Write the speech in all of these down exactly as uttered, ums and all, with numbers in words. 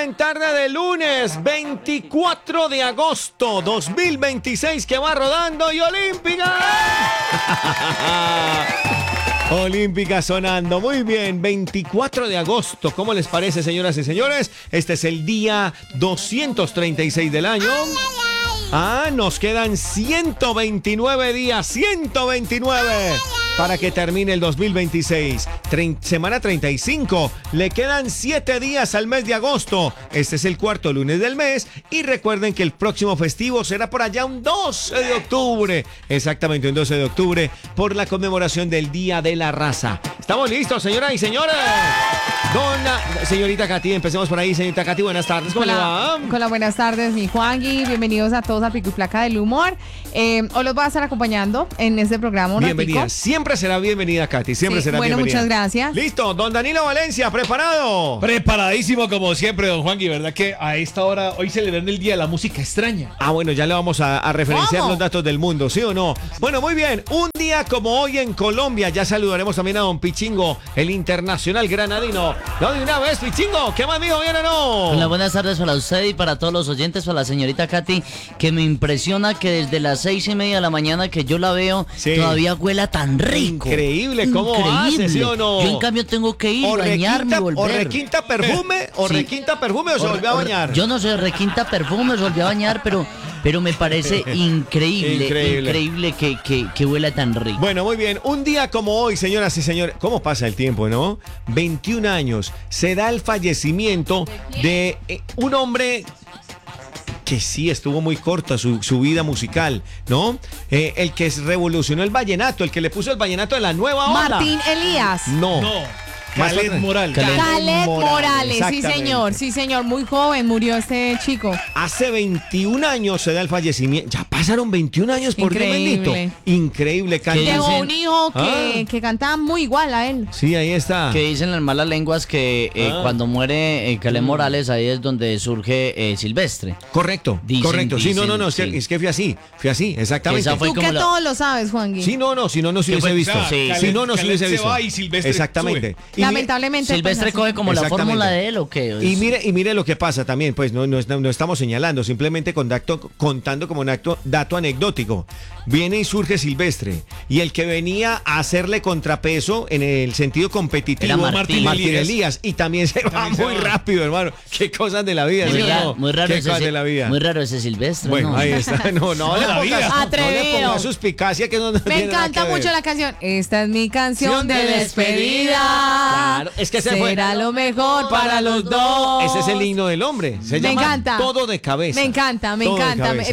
en tarde de lunes veinticuatro de agosto dos mil veintiséis que va rodando y Olímpica. Olímpica sonando, muy bien, veinticuatro de agosto, ¿cómo les parece, señoras y señores? Este es el día doscientos treinta y seis del año. Ah, nos quedan ciento veintinueve días, ciento veintinueve para que termine el dos mil veintiséis. Trein- semana treinta y cinco, le quedan siete días al mes de agosto. Este es el cuarto lunes del mes y recuerden que el próximo festivo será por allá un doce de octubre. Exactamente, un doce de octubre por la conmemoración del Día de la Raza. ¿Estamos listos, señoras y señores? Dona, señorita Katy, empecemos por ahí. Señorita Katy, buenas tardes, ¿cómo le va? Hola, buenas tardes, mi Juangui. Bienvenidos a todos a Pico y Placa del Humor. Eh, hoy los voy a estar acompañando en este programa un Bienvenida, ratico. siempre será bienvenida, Katy, siempre Sí, será bueno, bienvenida. muchas gracias. Listo, don Danilo Valencia, ¿preparado? Preparadísimo como siempre, don Juanqui, ¿verdad? Que a esta hora, hoy celebrando el Día de la Música Extraña. Ah, bueno, ya le vamos a, a referenciar ¿Cómo? los datos del mundo, ¿sí o no? Bueno, muy bien, un día como hoy en Colombia, ya saludaremos también a don Pichingo, el internacional granadino. No, de una vez, Pichingo, ¿qué más, mijo, bien o no? Hola, buenas tardes para usted y para todos los oyentes, para la señorita Katy, que me impresiona que desde las seis y media de la mañana que yo la veo, Sí. todavía huela tan rico. Increíble, ¿cómo hace, sí o no? Yo en cambio tengo que ir, O bañarme y requinta, volver. o requinta perfume, o Sí. requinta perfume o se O- volvió a o- bañar. Yo no sé, requinta perfume, se volvió a bañar, pero, pero me parece increíble, Increíble. increíble, que, que, que huela tan rico. Bueno, muy bien. Un día como hoy, señoras y señores, ¿cómo pasa el tiempo, no? veintiún años. Se da el fallecimiento de eh, un hombre que sí estuvo muy corta su, su vida musical, ¿no? Eh, el que revolucionó el vallenato, el que le puso el vallenato de la nueva ola. Martín Elías. No. No, Más Khaled atrás. Morales. Khaled Khaled Morales, sí exactamente. señor, sí señor, muy joven murió este chico. Hace veintiún años se da el fallecimiento. Ya pasaron veintiún años por Dios Increíble. bendito. Increíble, ¿Qué cantante. Dejó dicen? un hijo que, Ah. que cantaba muy igual a él. Sí, ahí está. Que dicen las malas lenguas que eh, Ah. cuando muere eh, Khaled Morales, ahí es donde surge eh, Silvestre. Correcto, Dicen, correcto. Sí, no, no, no, es que, dicen, sí. es que fui así, fui así, exactamente. Esa fue Tú como que la- todo lo sabes, Juangui. Sí, no, no, si no, no se Que hubiese fue- visto. o sea, Si Khaled- no, no se Khaled hubiese se visto. va y Silvestre Exactamente. sube. Y mi- Lamentablemente. Silvestre pues, coge como la Exactamente. fórmula de él o qué. Y mire, y mire lo que pasa también, pues no, no, es- no estamos señalando, simplemente con dato- contando como un acto, dato anecdótico. Viene y surge Silvestre. Y el que venía a hacerle contrapeso en el sentido competitivo, Era Martín Elías. Elías. Y también se va También se muy va. rápido, hermano. Qué cosas de la vida, Muy, ¿sí o ra- no? muy raro Qué ese, cosas de la vida. muy raro ese Silvestre. Bueno, ¿no? ahí está. No, no, le la pongas, vida. no le Atrevido. pongas suspicacia que no, no Me tiene nada encanta que ver. mucho la canción. Esta es mi canción de de despedida. Claro, es que ese fue- será lo mejor para los dos. Ese es el himno del hombre. Se Me llama encanta. Todo de cabeza. Me encanta, me Todo de encanta. cabeza. Me-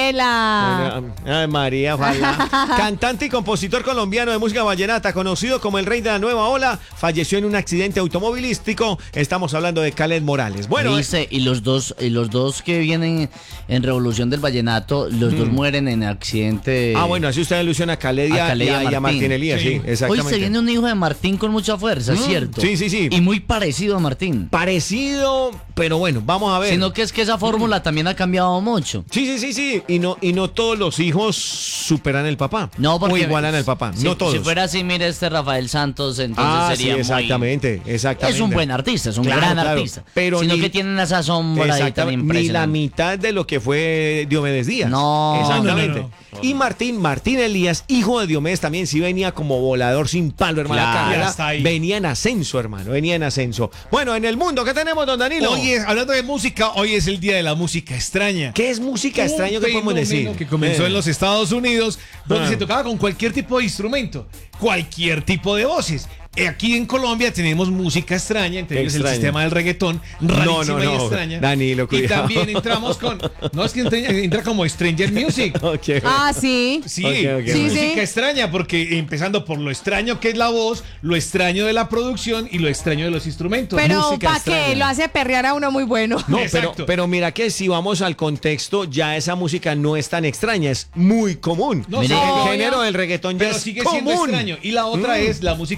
Ponela. Ay, María, ojalá. Cantante y compositor colombiano de música vallenata, conocido como el rey de la nueva ola, falleció en un accidente automovilístico. Estamos hablando de Khaled Morales. Bueno, Dice, y los dos, y los dos que vienen en Revolución del Vallenato, los dos mueren en accidente. ah, bueno, así usted alusiona a Khaled y a, a Khaled y a- y a Martín. Martín Elías, sí, Sí. Hoy exactamente. se viene un hijo de Martín con mucha fuerza, Mm, ¿cierto? sí, sí, sí. Y muy parecido a Martín. Parecido, pero bueno, vamos a ver. Sino que es que esa fórmula también ha cambiado mucho. Sí, sí, sí, sí. Y no, y no todos los hijos superan el papá. No, porque o igualan al papá. Si, no todos. si fuera así, mire este Rafael Santos, entonces ah, sería sí, muy... exactamente, exactamente. Es un buen artista, es un Claro, gran claro, artista. pero sino ni- que tiene una sazón por ahí tan Exactamente, ni la impresionante. mitad de lo que fue Diomedes Díaz. No, exactamente. no, no, Y Martín, Martín Elías, hijo de Diomedes, también sí venía como volador sin palo, hermano. La Claro. carrera Ya está ahí. venía en ascenso, hermano, venía en ascenso. Bueno, en el mundo, ¿qué tenemos, don Danilo? Hoy es, hablando de música, hoy es el Día de la Música Extraña. ¿Qué es música extraña Un que podemos decir? fenómeno que comenzó Eh. en los Estados Unidos, donde Ah. se tocaba con cualquier tipo de instrumento, cualquier tipo de voces. Eh, Aquí en Colombia tenemos música extraña, entre ellos el Extraña. sistema del reggaetón, rarísima no, y no. extraña. Danilo, y cuidado. también entramos con, no es que entra, entra como Stranger Music. Ok. Ah, sí. Sí, Ok, ok, Sí, música sí. extraña, porque empezando por lo extraño que es la voz, lo extraño de la producción y lo extraño de los instrumentos. Pero música ¿para extraña. qué? Lo hace perrear a uno muy bueno. No, pero, Exacto. pero mira que si vamos al contexto, ya esa música no es tan extraña, es muy común. No, el sí, género obvio. del reggaetón ya Pero es sigue común. siendo extraño. Y la otra Mm. es la música neoyorquina.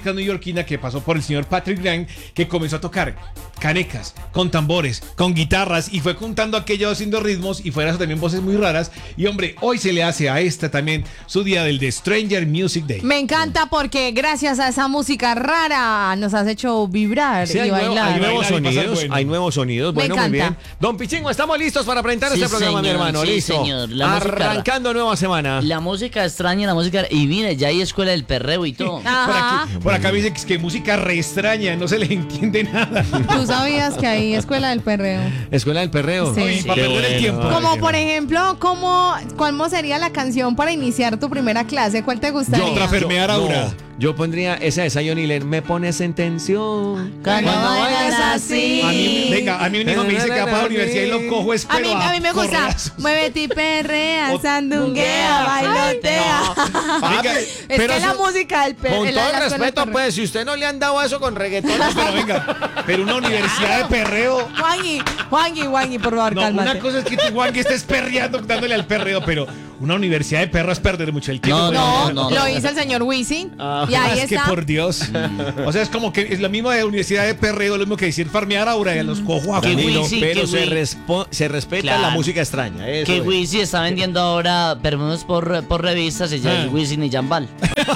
neoyorquina que pasó por el señor Patrick Graham, que comenzó a tocar canecas, con tambores, con guitarras, y fue contando aquello haciendo ritmos, y fuera eso también voces muy raras. Y hombre, hoy se le hace a esta también su día del The Stranger Music Day. Me encanta porque gracias a esa música rara nos has hecho vibrar Sí, y hay, nuevo- bailar. hay nuevos Bailar y pasar sonidos, bueno. hay nuevos sonidos. Me Bueno, muy encanta. bien. Don Pichingo, estamos listos para presentar Sí, este programa, mi señor, hermano. sí, Listo. señor. La música ra- Arrancando nueva semana. La música extraña, la música... Y mire, ya hay escuela del perreo y todo. Por Ajá. aquí, por acá me dice que, que música re extraña, no se le entiende nada. ¿Tú sabías que hay escuela del perreo? Escuela del Perreo. Sí. Oye, Sí. para Qué perder el bueno. tiempo. Como por ejemplo, ¿cómo, ¿cómo sería la canción para iniciar tu primera clase? ¿Cuál te gustaría? Otra fer- Enfermedad Yo- Aura. no, yo pondría esa de Zion y Len, me pones en tensión. Cuando bailas así. A mí, venga, a mí un hijo me dice que va para la universidad y lo cojo es A mí, pero a mí me gusta. correazos. Muévete y perrea, O- sandunguea, bailotea. Venga, Es pero que la eso- música del perreo. Con todo el respeto, pues, si usted no le han dado eso con reggaetón, pero venga, pero una universidad de perreo. Juanji, Juanji, Juanji, por favor, No, cálmate. una cosa es que tu Juan que estés perreando dándole al perreo, pero una universidad de perro es perder mucho el tiempo. No, No, no, no. lo hizo el señor Wisin. Ah, y ahí es que está. por Dios. O sea, es como que es la misma de universidad de perreo, lo mismo que decir farmear aura y los cojo a Qué Danilo. Wisin, pero qué se, Wi- respo- se respeta Claro. la música extraña. Eso Que es. Wizzy está vendiendo ahora perfumes por, por revistas y ya Ah. es Wisin y Jambal.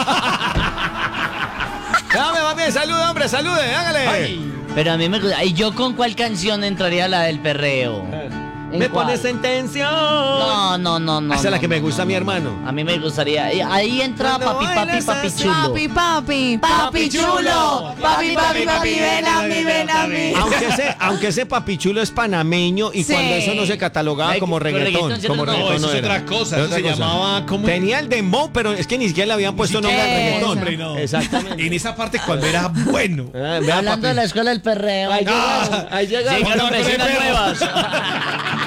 Dame, va bien, salude, hombre, salude, hágale. Ay. Pero a mí me gusta. ¿Y yo con cuál canción entraría la del perreo? ¿En Me cuál? pones en tensión. No, no, no, no. Esa es la no, que me no, gusta a no, mi no. hermano. A mí me gustaría. y Ahí entra Cuando papi, papi, bailas papi así. chulo. Papi, papi, papi chulo. Papi, papi, papi, ven a mí, ven a mí. Aunque ese, aunque ese papichulo es panameño y Sí. cuando eso no se catalogaba Ay, como con reggaetón. reggaetón, ¿cierto? Como No, reggaetón eso es era. otra cosa, Era eso se llamaba como- Tenía el dembow, pero es que ni siquiera le habían puesto nombre al siquiera. reggaetón. Eso. Hombre, no. Exactamente. En esa parte cuando era bueno. Ah, vea, Hablando papi. de la escuela del perreo. Ahí Ah, llegaron, ahí llegaron. Llegaron Otra vecinas perreo. nuevas.